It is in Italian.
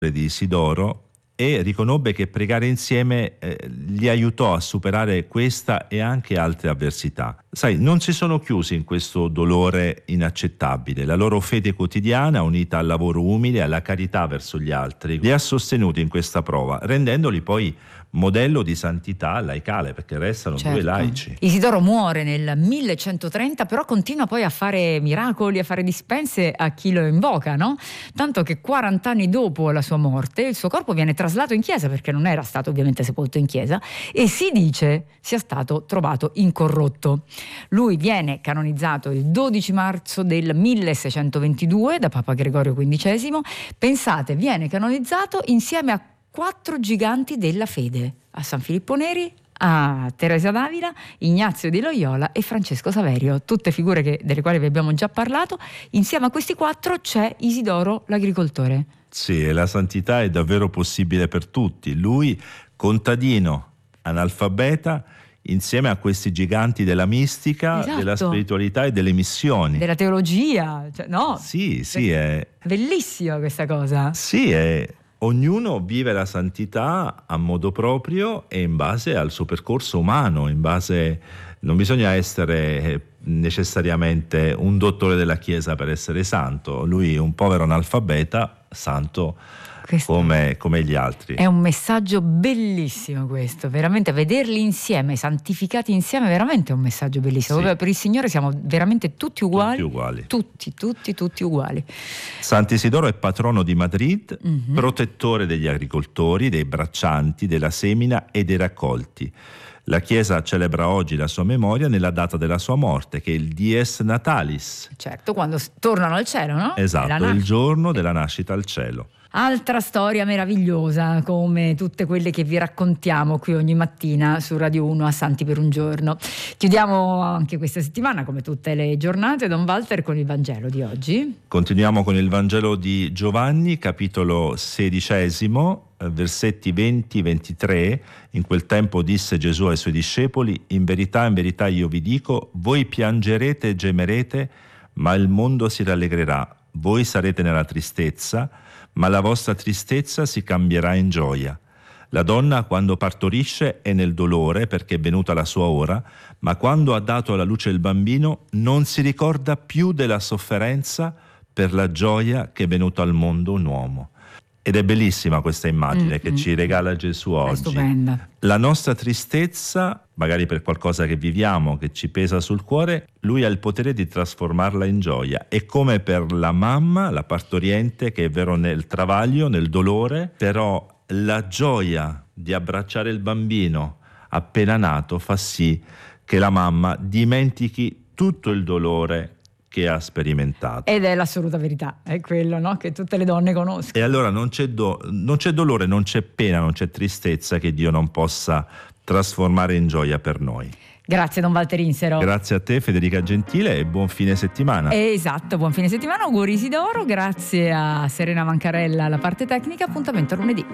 di Isidoro e riconobbe che pregare insieme gli aiutò a superare questa e anche altre avversità. Sai, non si sono chiusi in questo dolore inaccettabile. La loro fede quotidiana, unita al lavoro umile e alla carità verso gli altri, li ha sostenuti in questa prova, rendendoli poi modello di santità laicale, perché restano due laici. Isidoro muore nel 1130, però continua poi a fare miracoli, a fare dispense a chi lo invoca, no? Tanto che 40 anni dopo la sua morte il suo corpo viene traslato in chiesa, perché non era stato ovviamente sepolto in chiesa, e si dice sia stato trovato incorrotto. Lui viene canonizzato il 12 marzo del 1622 da Papa Gregorio XV. Pensate, viene canonizzato insieme a 4 giganti della fede: a San Filippo Neri, a Teresa d'Avila, Ignazio di Loyola e Francesco Saverio, tutte figure delle quali vi abbiamo già parlato. Insieme a questi 4 c'è Isidoro l'agricoltore. Sì, e la santità è davvero possibile per tutti. Lui, contadino, analfabeta, insieme a questi giganti della mistica, della spiritualità e delle missioni. Della teologia, no? Sì, è bellissima questa cosa. Sì, ognuno vive la santità a modo proprio e in base al suo percorso umano, non bisogna essere necessariamente un dottore della Chiesa per essere santo. Lui, un povero analfabeta, santo come gli altri. È un messaggio bellissimo questo, veramente, vederli insieme, santificati insieme, veramente è un messaggio bellissimo. Sì. Per il Signore siamo veramente tutti uguali. Tutti uguali. Sant'Isidoro è patrono di Madrid, protettore degli agricoltori, dei braccianti, della semina e dei raccolti. La Chiesa celebra oggi la sua memoria nella data della sua morte, che è il Dies Natalis. Certo, quando tornano al cielo, no? Esatto, il giorno della nascita al cielo. Altra storia meravigliosa, come tutte quelle che vi raccontiamo qui ogni mattina su Radio 1 a Santi per un giorno. Chiudiamo anche questa settimana, come tutte le giornate, Don Walter, con il Vangelo di oggi. Continuiamo con il Vangelo di Giovanni, capitolo 16, versetti 20-23. In quel tempo disse Gesù ai suoi discepoli: in verità io vi dico, voi piangerete e gemerete, ma il mondo si rallegrerà. Voi sarete nella tristezza, ma la vostra tristezza si cambierà in gioia. La donna, quando partorisce, è nel dolore perché è venuta la sua ora, ma quando ha dato alla luce il bambino non si ricorda più della sofferenza per la gioia che è venuto al mondo un uomo. Ed è bellissima questa immagine che ci regala Gesù oggi. È stupenda. La nostra tristezza, magari per qualcosa che viviamo, che ci pesa sul cuore, lui ha il potere di trasformarla in gioia. È come per la mamma, la partoriente, che è vero nel travaglio, nel dolore, però la gioia di abbracciare il bambino appena nato fa sì che la mamma dimentichi tutto il dolore che ha sperimentato. Ed è l'assoluta verità, è quello, no? Che tutte le donne conoscono. E allora non c'è dolore, non c'è pena, non c'è tristezza che Dio non possa trasformare in gioia per noi. Grazie Don Walter Insero. Grazie a te Federica Gentile e buon fine settimana. Esatto, buon fine settimana, auguri Isidoro, grazie a Serena Mancarella alla parte tecnica, appuntamento lunedì.